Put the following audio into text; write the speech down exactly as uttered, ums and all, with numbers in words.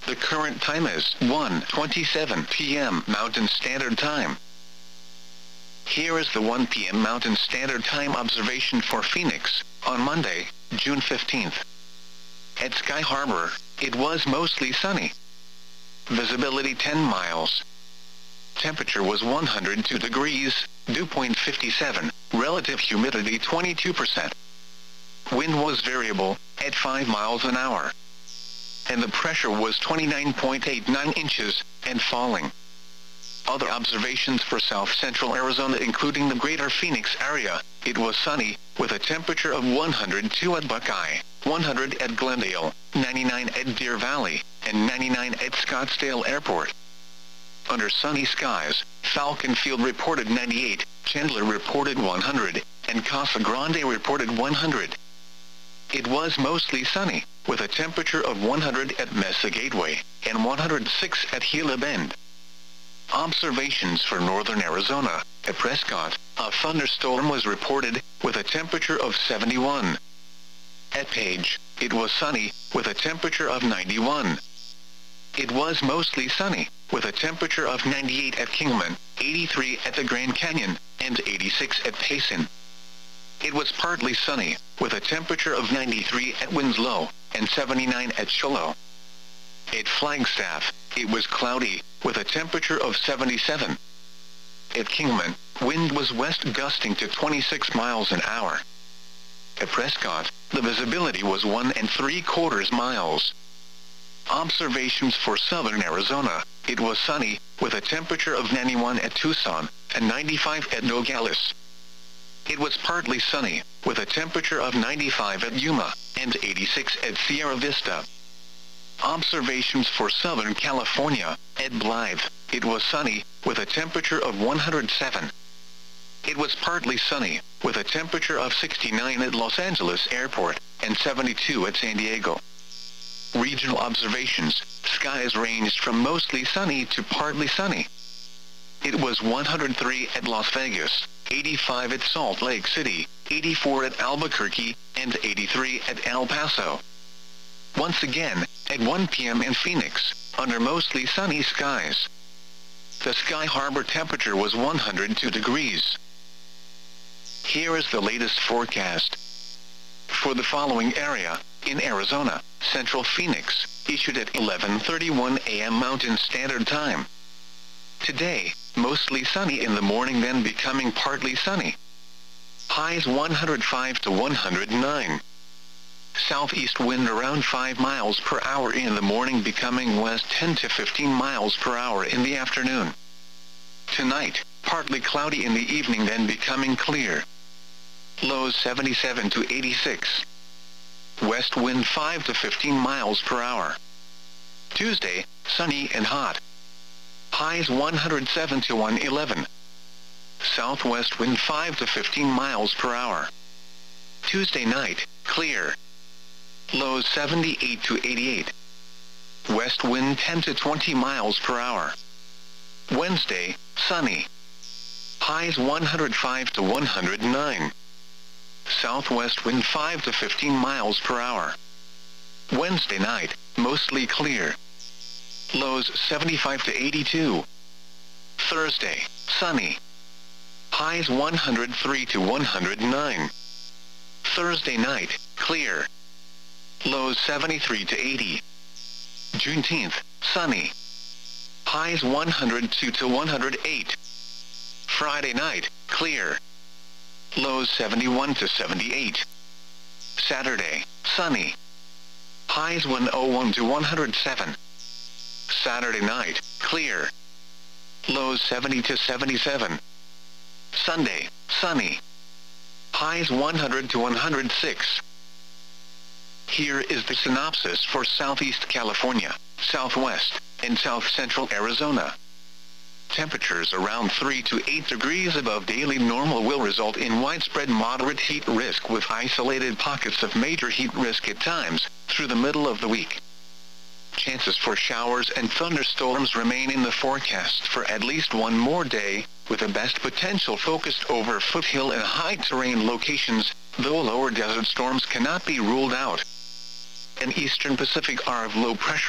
The current time is one twenty-seven p m Mountain Standard Time. Here is the one p m Mountain Standard Time observation for Phoenix, on Monday, June fifteenth. At Sky Harbor, it was mostly sunny. Visibility ten miles. Temperature was one hundred two degrees, dew point fifty-seven, relative humidity twenty-two percent. Wind was variable, at five miles an hour. And the pressure was twenty-nine point eight nine inches, and falling. Other observations for south central Arizona including the greater Phoenix area, it was sunny, with a temperature of one hundred two at Buckeye, one hundred at Glendale, ninety-nine at Deer Valley, and ninety-nine at Scottsdale Airport. Under sunny skies, Falcon Field reported ninety-eight, Chandler reported one hundred, and Casa Grande reported one hundred. It was mostly sunny, with a temperature of one hundred at Mesa Gateway, and one hundred six at Gila Bend. Observations for northern Arizona, at Prescott, a thunderstorm was reported, with a temperature of seventy-one. At Page, it was sunny, with a temperature of ninety-one. It was mostly sunny, with a temperature of ninety-eight at Kingman, eighty-three at the Grand Canyon, and eighty-six at Payson. It was partly sunny, with a temperature of ninety-three at Winslow, and seventy-nine at Shiloh. At Flagstaff, it was cloudy, with a temperature of seventy-seven. At Kingman, wind was west gusting to twenty-six miles an hour. At Prescott, the visibility was one and three quarters miles. Observations for southern Arizona, it was sunny, with a temperature of ninety-one at Tucson, and ninety-five at Nogales. It was partly sunny, with a temperature of ninety-five at Yuma, and eighty-six at Sierra Vista. Observations for Southern California, at Blythe, it was sunny, with a temperature of one hundred seven. It was partly sunny, with a temperature of sixty-nine at Los Angeles Airport, and seventy-two at San Diego. Regional observations, skies ranged from mostly sunny to partly sunny. It was one hundred three at Las Vegas, eighty-five at Salt Lake City, eighty-four at Albuquerque, and eighty-three at El Paso. Once again, at one p m in Phoenix, under mostly sunny skies. The Sky Harbor temperature was one hundred two degrees. Here is the latest forecast. For the following area, in Arizona, Central Phoenix, issued at eleven thirty-one a m Mountain Standard Time. Today, mostly sunny in the morning then becoming partly sunny. Highs one hundred five to one hundred nine. Southeast wind around five miles per hour in the morning becoming west ten to fifteen miles per hour in the afternoon. Tonight, partly cloudy in the evening then becoming clear. Lows seventy-seven to eighty-six. West wind five to fifteen miles per hour. Tuesday, sunny and hot. Highs one hundred seven to one hundred eleven. Southwest wind five to fifteen miles per hour. Tuesday night, clear. Lows seventy-eight to eighty-eight. West wind ten to twenty miles per hour. Wednesday, sunny. Highs one hundred five to one hundred nine. Southwest wind five to fifteen miles per hour. Wednesday night, mostly clear. Lows seventy-five to eighty-two. Thursday, sunny. Highs one hundred three to one hundred nine. Thursday night, clear. Lows seventy-three to eighty. Juneteenth, sunny. Highs one hundred two to one hundred eight. Friday night, clear. Lows seventy-one to seventy-eight. Saturday, sunny. Highs one hundred one to one hundred seven. Saturday night, clear. Lows seventy to seventy-seven. Sunday, sunny. Highs one hundred to one hundred six. Here is the synopsis for Southeast California, Southwest, and South Central Arizona. Temperatures around three to eight degrees above daily normal will result in widespread moderate heat risk with isolated pockets of major heat risk at times, through the middle of the week. Chances for showers and thunderstorms remain in the forecast for at least one more day, with the best potential focused over foothill and high-terrain locations, though lower desert storms cannot be ruled out. An eastern Pacific arc of low pressure